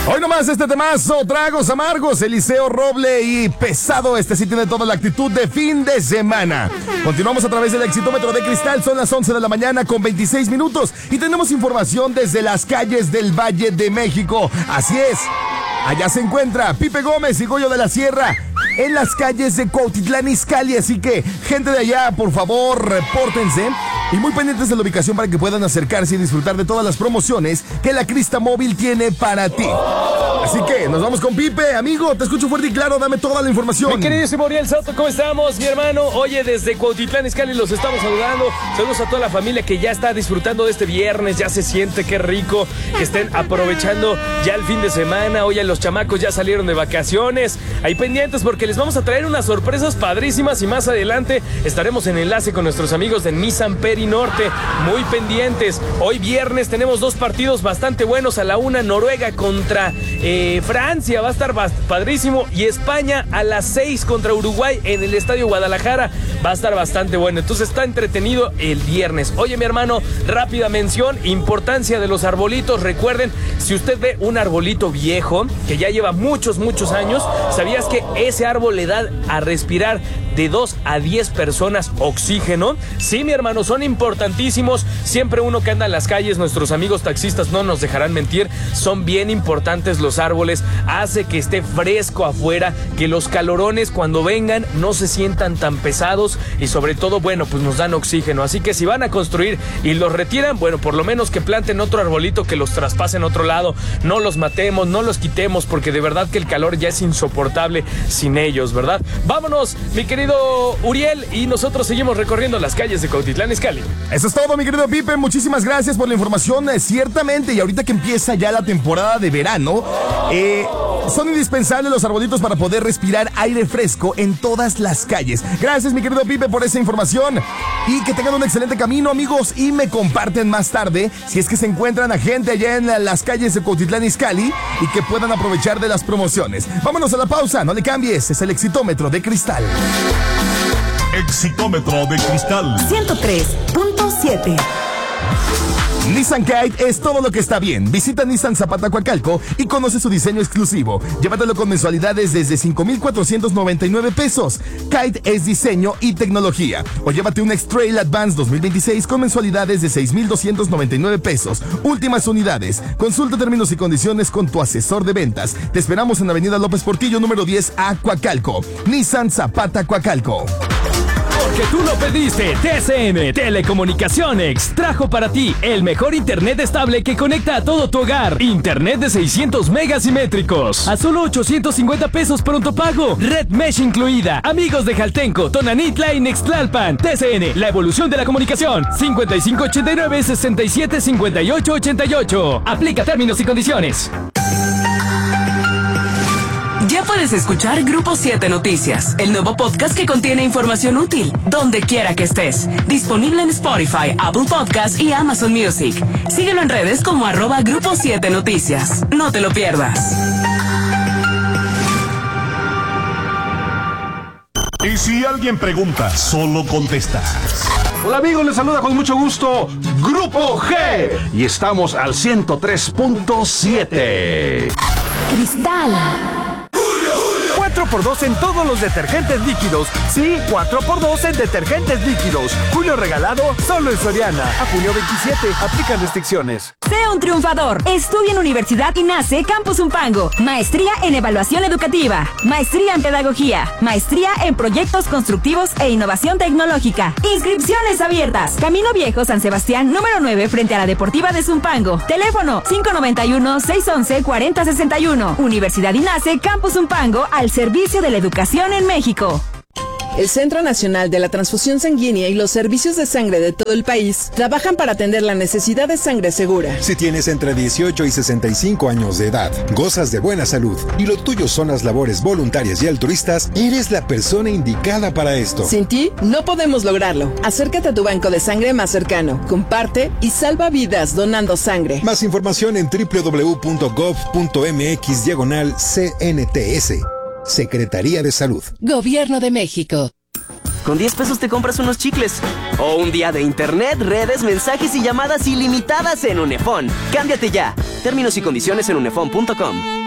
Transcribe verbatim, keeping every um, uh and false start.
Hoy nomás este temazo, tragos amargos, Eliseo Roble y Pesado. Este sí tiene toda la actitud de fin de semana. Continuamos a través del Exitómetro de Cristal. Son las once de la mañana con veintiséis minutos y tenemos información desde las calles del Valle de México. Así es, allá se encuentra Pipe Gómez y Goyo de la Sierra en las calles de Cuautitlán Izcalli. Así que, gente de allá, por favor, repórtense y muy pendientes de la ubicación para que puedan acercarse y disfrutar de todas las promociones que la Crista Móvil tiene para ti. Así que nos vamos con Pipe. Amigo, te escucho fuerte y claro, dame toda la información. Mi queridísimo Uriel Soto, ¿cómo estamos, mi hermano? Oye, desde Cuautitlán Izcalli los estamos saludando. Saludos a toda la familia que ya está disfrutando de este viernes. Ya se siente, qué rico que estén aprovechando ya el fin de semana. Oye, los chamacos ya salieron de vacaciones. Ahí pendientes porque les vamos a traer unas sorpresas padrísimas y más adelante estaremos en enlace con nuestros amigos de Nissan Peri Norte. Muy pendientes. Hoy viernes tenemos dos partidos bastante buenos. A la una, Noruega contra eh, Francia. Va a estar padrísimo. Y España a las seis contra Uruguay en el Estadio Guadalajara. Va a estar bastante bueno. Entonces está entretenido el viernes. Oye, mi hermano, rápida mención. Importancia de los arbolitos. Recuerden, si usted ve un arbolito viejo que ya lleva muchos, muchos años, ¿sabías que ese árbol le da a respirar de dos a diez personas oxígeno? Sí, mi hermano, son importantísimos. Siempre uno que anda en las calles, nuestros amigos taxistas no nos dejarán mentir, son bien importantes los árboles. Hace que esté fresco afuera, que los calorones cuando vengan no se sientan tan pesados y sobre todo, bueno, pues nos dan oxígeno. Así que si van a construir y los retiran, bueno, por lo menos que planten otro arbolito que los traspase en otro lado. No los matemos, no los quitemos, porque de verdad que el calor ya es insoportable sin ellos, ¿verdad? Vámonos, mi querido Uriel, y nosotros seguimos recorriendo las calles de Cuautitlán Izcalli. Eso es todo, mi querido Pipe. Muchísimas gracias por la información. Eh, ciertamente, y ahorita que empieza ya la temporada de verano, eh, son indispensables los arbolitos para poder respirar aire fresco en todas las calles. Gracias, mi querido Pipe, por esa información. Y que tengan un excelente camino, amigos, y me comparten más tarde si es que se encuentran a gente allá en la, las calles de Cuautitlán Izcalli y que puedan aprovechar de las promociones. Vámonos a la pausa, no le cambies, es el Exitómetro de Cristal. Exitómetro de Cristal ciento tres punto siete. Nissan Kite es todo lo que está bien. Visita Nissan Zapata Coacalco y conoce su diseño exclusivo. Llévatelo con mensualidades desde cinco mil cuatrocientos noventa y nueve pesos. Kite es diseño y tecnología. O llévate un X-Trail Advance dos mil veintiséis con mensualidades de seis mil doscientos noventa y nueve pesos. Últimas unidades. Consulta términos y condiciones con tu asesor de ventas. Te esperamos en Avenida López Portillo número diez A, Coacalco. Nissan Zapata Coacalco. Porque tú lo pediste, T C M Telecomunicaciones trajo para ti el mejor internet estable que conecta a todo tu hogar. Internet de seiscientos megas simétricos a solo ochocientos cincuenta pesos pronto pago. Red Mesh incluida. Amigos de Jaltenco, Tonanitla y Nextlalpan. T C N, la evolución de la comunicación. cincuenta y cinco ochenta y nueve sesenta y siete cincuenta y ocho ochenta y ocho. Aplica términos y condiciones. Ya puedes escuchar Grupo siete Noticias, el nuevo podcast que contiene información útil, donde quiera que estés. Disponible en Spotify, Apple Podcasts y Amazon Music. Síguelo en redes como arroba Grupo siete Noticias. No te lo pierdas. Y si alguien pregunta, solo contestas. Hola amigos, les saluda con mucho gusto Grupo G y estamos al ciento tres punto siete. Cristal. cuatro por dos en todos los detergentes líquidos. Sí, cuatro por dos en detergentes líquidos. Julio regalado solo en Soriana. A junio veintisiete. Aplican restricciones. Sé un triunfador. Estudia en Universidad INACE Campus Zumpango. Maestría en Evaluación Educativa. Maestría en Pedagogía. Maestría en Proyectos Constructivos e Innovación Tecnológica. Inscripciones abiertas. Camino Viejo, San Sebastián, número nueve, frente a la Deportiva de Zumpango. Teléfono cinco nueve uno, seis uno uno, cuatro cero seis uno. Universidad INACE Campus Zumpango, al servicio de la educación en México. El Centro Nacional de la Transfusión Sanguínea y los servicios de sangre de todo el país trabajan para atender la necesidad de sangre segura. Si tienes entre dieciocho y sesenta y cinco años de edad, gozas de buena salud y lo tuyo son las labores voluntarias y altruistas, eres la persona indicada para esto. Sin ti, no podemos lograrlo. Acércate a tu banco de sangre más cercano, comparte y salva vidas donando sangre. Más información en doble u doble u doble u punto gov punto mx diagonal C N T S. Secretaría de Salud. Gobierno de México. Con diez pesos te compras unos chicles. O un día de internet, redes, mensajes y llamadas ilimitadas en Unefón. Cámbiate ya. Términos y condiciones en unefón punto com.